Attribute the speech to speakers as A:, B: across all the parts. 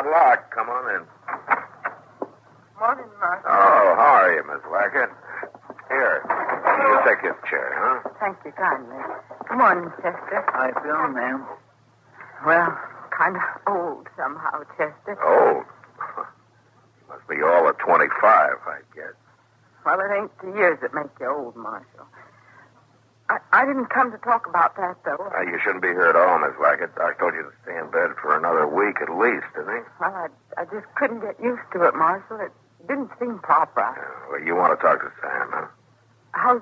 A: not locked. Come on in.
B: Morning, Marshal.
A: Oh, how are you, Miss Lackett? Here, you take this chair, huh?
B: Thank you kindly. Good morning, Chester.
C: How you feeling, ma'am?
B: Well, kind of old somehow, Chester.
A: Old? Must be all of 25, I guess.
B: Well, it ain't the years that make you old, Marshal. I didn't come to talk about that, though.
A: You shouldn't be here at all, Miss Lackett. Doc told you to stay in bed for another week at least, didn't he?
B: Well, I just couldn't get used to it, Marshal. It didn't seem proper.
A: Well, you want to talk to Sam, huh?
B: How's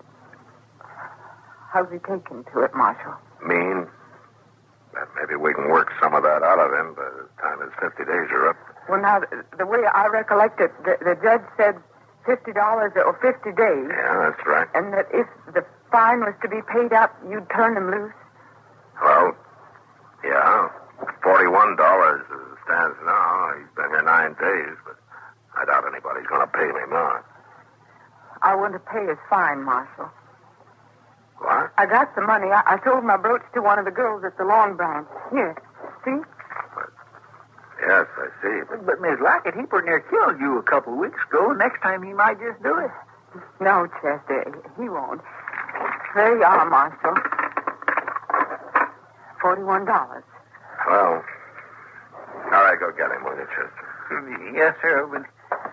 B: he taken to it, Marshal?
A: Mean? Maybe we can work some of that out of him by the time his 50 days are up.
B: Well, now, the way I recollect it, the judge said $50 or 50 days.
A: Yeah, that's right.
B: And that if the fine was to be paid up, you'd turn him loose?
A: Well, yeah. $41 as it stands now. He's been here 9 days, but I doubt anybody's going to pay me more.
B: I want to pay his fine, Marshal.
A: What?
B: I got the money. I sold my brooch to one of the girls at the Long Branch. Here, see?
A: Yes, I see.
C: But Miss Lockett, he pretty near killed you a couple of weeks ago. Next time he might just do it.
B: No, Chester, he won't. There you are, Marshal. $41.
A: Well, all right, go get him, will you, Chester?
C: Yes, sir. But...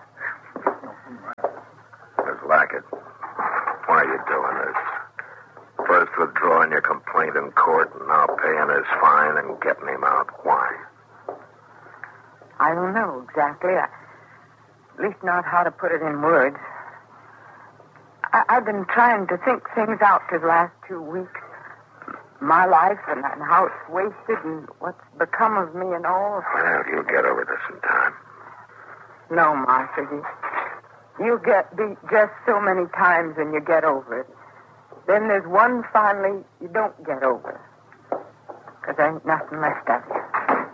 A: Miss Lackett, why are you doing this? First withdrawing your complaint in court and now paying his fine and getting him out. Why?
B: I don't know exactly. At least not how to put it in words. I've been trying to think things out for the last 2 weeks. My life and how it's wasted and what's become of me and all.
A: Well, you'll get over this in time.
B: No, Marshal. You get beat just so many times and you get over it. Then there's one finally you don't get over. Because there ain't nothing left of you.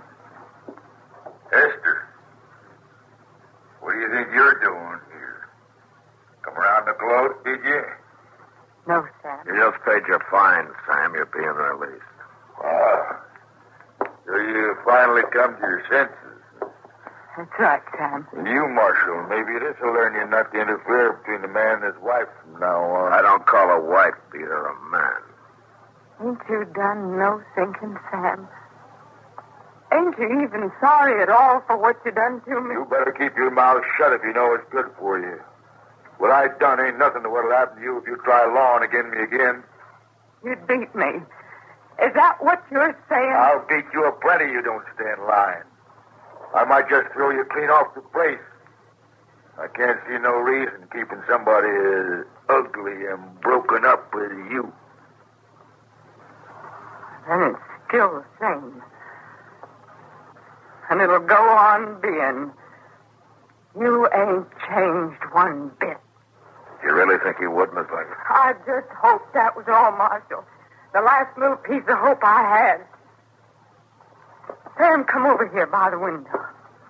D: Esther, what do you think you're doing here? Come around the gloat, did you?
B: No, Sam.
A: You just paid your fine, Sam. You're being released.
D: Wow. So you finally come to your senses.
B: That's right, Sam.
D: And you, Marshal, maybe this will learn you not to interfere between a man and his wife from now on.
A: I don't call a wife beater a man.
B: Ain't you done no thinking, Sam? Ain't you even sorry at all for what you done to me?
D: You better keep your mouth shut if you know it's good for you. What I done ain't nothing to what'll happen to you if you try lawing against me again.
B: You'd beat me. Is that what you're saying?
D: I'll beat you a plenty you don't stand lying. I might just throw you clean off the place. I can't see no reason keeping somebody as ugly and broken up as you.
B: Then it's still the same. And it'll go on being. You ain't changed one bit.
A: You really think he would, Miss Lackett?
B: I just hoped that was all, Marshal. The last little piece of hope I had. Sam, come over here by the window.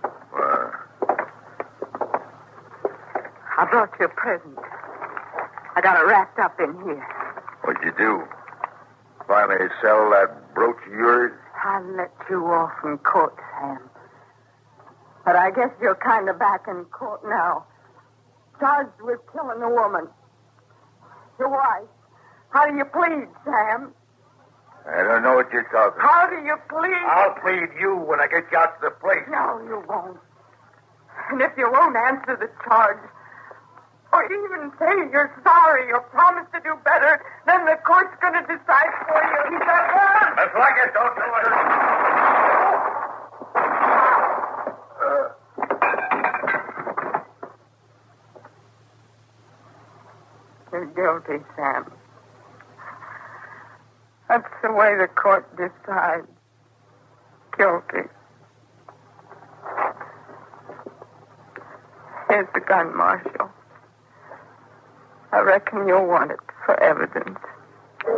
B: I brought you a present. I got it wrapped up in here.
D: What'd you do? Finally sell that brooch of yours?
B: I let you off in court, Sam. But I guess you're kind of back in court now. Charged with killing a woman. Your wife. How do you plead, Sam?
D: I don't know what you're talking about.
B: How do you plead?
D: I'll plead you when I get you out to the place.
B: No, you won't. And if you won't answer the charge, or even say you're sorry or promise to do better, then the court's going to decide for you. He's a gun!
D: That's like it. Don't do it.
B: You're guilty, Sam. That's the way the court decides. Guilty. Here's the gun, Marshal. I reckon you'll want it for evidence.